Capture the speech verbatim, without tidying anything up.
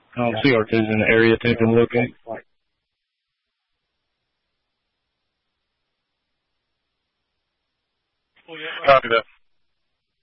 Um, C R two's in the area taking a look at. Copy that.